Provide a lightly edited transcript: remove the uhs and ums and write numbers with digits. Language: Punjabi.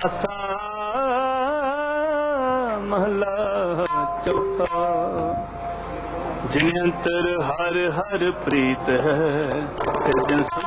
आसा महला चौथा। जिन अंतर हर हर प्रीत है, फिर जिन